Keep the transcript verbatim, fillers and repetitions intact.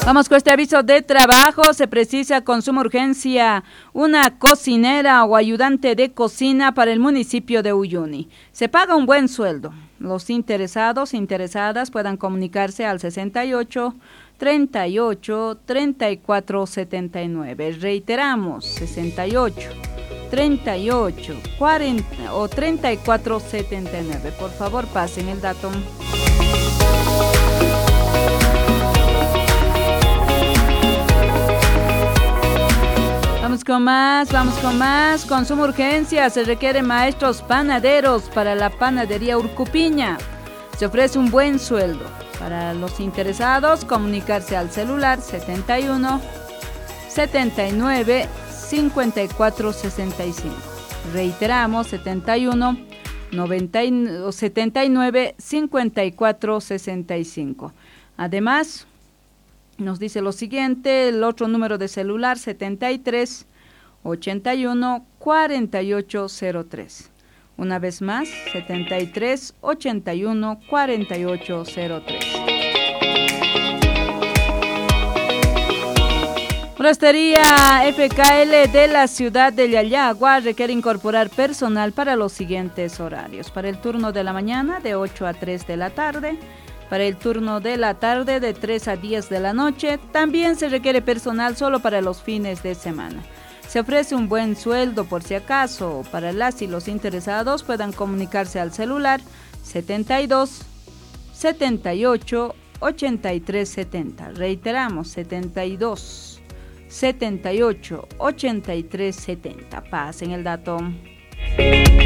Vamos con este aviso de trabajo. Se precisa con suma urgencia una cocinera o ayudante de cocina para el municipio de Uyuni. Se paga un buen sueldo. Los interesados, interesadas puedan comunicarse al sesenta y ocho, treinta y ocho, treinta y cuatro setenta y nueve. Reiteramos, sesenta y ocho, treinta y ocho, cuarenta o treinta y cuatro setenta y nueve. Por favor, pasen el dato. Vamos con más, vamos con más. Con suma urgencia se requieren maestros panaderos para la panadería Urcupiña. Se ofrece un buen sueldo. Para los interesados, comunicarse al celular setenta y uno, setenta y nueve, cincuenta y cuatro sesenta y cinco. Reiteramos, setenta y uno, noventa y, setenta y nueve, cincuenta y cuatro sesenta y cinco. Además, nos dice lo siguiente, el otro número de celular, setenta y tres, ochenta y uno, cuarenta y ocho cero tres. Una vez más, setenta y tres, ochenta y uno, cuarenta y ocho cero tres. Forastería F K L de la ciudad de Yayagua requiere incorporar personal para los siguientes horarios. Para el turno de la mañana, de ocho a tres de la tarde. Para el turno de la tarde, de tres a diez de la noche. También se requiere personal solo para los fines de semana. Se ofrece un buen sueldo por si acaso. Para las y los interesados puedan comunicarse al celular setenta y dos, setenta y ocho, ochenta y tres setenta. Reiteramos, setenta y dos, setenta y ocho, ochenta y tres setenta. Pasen el dato.